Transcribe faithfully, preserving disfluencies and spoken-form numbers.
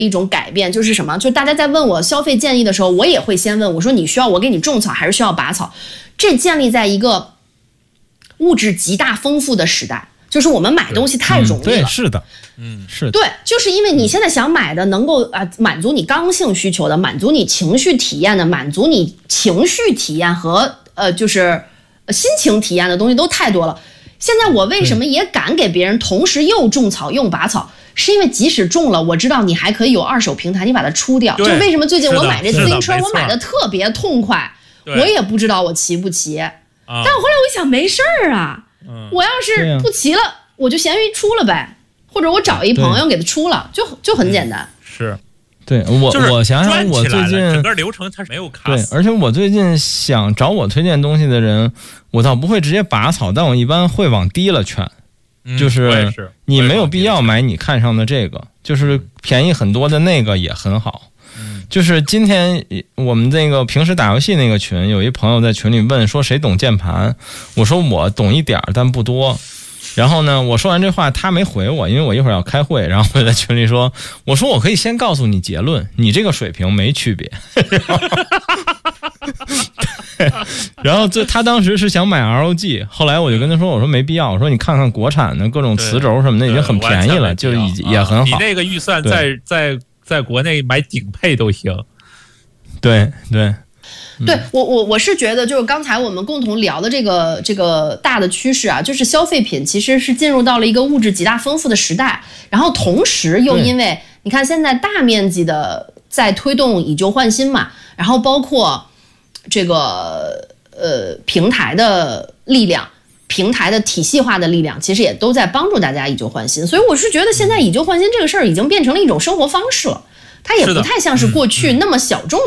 一种改变，就是什么？就大家在问我消费建议的时候，我也会先问我说：“你需要我给你种草，还是需要拔草？”这建立在一个物质极大丰富的时代，就是我们买东西太容易了。嗯、 对，是的，嗯，是的。 对，就是因为你现在想买的，能够啊满足你刚性需求的，满足你情绪体验的，满足你情绪体验和呃就是心情体验的东西都太多了。现在我为什么也敢给别人同时又种草又拔草？是因为即使中了，我知道你还可以有二手平台，你把它出掉。就为什么最近我买这自行车，我买的特别痛快，我也不知道我骑不骑。啊、但我后来我一想，没事儿啊、嗯，我要是不骑了，我就闲鱼出了呗，或者我找一朋友给他出了，就就很简单。 是， 对我、就是、我想想，我最近整个流程它是没有卡死。 对，而且我最近想找我推荐东西的人，我倒不会直接拔草，但我一般会往低了劝。就是你没有必要买你看上的这个，就是便宜很多的那个也很好。就是今天我们那个平时打游戏那个群，有一朋友在群里问说谁懂键盘，我说我懂一点但不多。然后呢，我说完这话他没回我，因为我一会儿要开会，然后我在群里说，我说我可以先告诉你结论，你这个水平没区别。然后这他当时是想买 R O G， 后来我就跟他说，我说没必要，我说你看看国产的各种磁轴什么的已经很便宜了，就已也很好。 你那个预算在在在国内买顶配都行。 对对。 对我我我是觉得，就是刚才我们共同聊的这个这个大的趋势啊，就是消费品其实是进入到了一个物质极大丰富的时代，然后同时又因为你看现在大面积的在推动以旧换新嘛，然后包括这个呃平台的力量，平台的体系化的力量，其实也都在帮助大家以旧换新，所以我是觉得现在以旧换新这个事儿已经变成了一种生活方式了，它也不太像是过去那么小众的